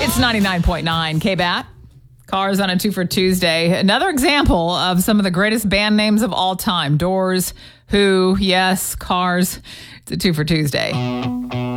It's 99.9 KBAT. Cars on a 2 for Tuesday. Another example of some of the greatest band names of all time. Doors, Who, yes, Cars. It's a 2 for Tuesday.